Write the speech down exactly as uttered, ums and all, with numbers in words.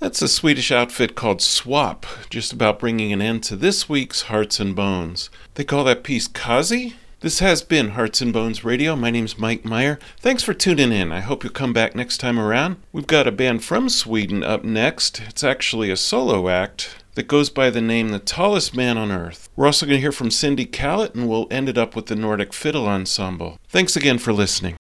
That's a Swedish outfit called Swap, just about bringing an end to this week's Hearts and Bones. They call that piece Kazi? This has been Hearts and Bones Radio. My name's Mike Meyer. Thanks for tuning in. I hope you'll come back next time around. We've got a band from Sweden up next. It's actually a solo act that goes by the name The Tallest Man on Earth. We're also going to hear from Cindy Callett, and we'll end it up with the Nordic Fiddle Ensemble. Thanks again for listening.